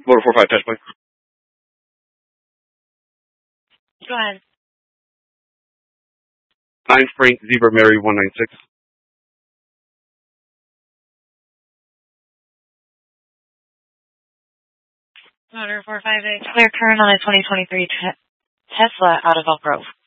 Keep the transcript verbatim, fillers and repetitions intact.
Motor four five touch point. Go ahead. Nine Frank Zebra Mary one nine six. Motor four five eight. Clear current on a twenty twenty-three te- Tesla out of Elk Grove.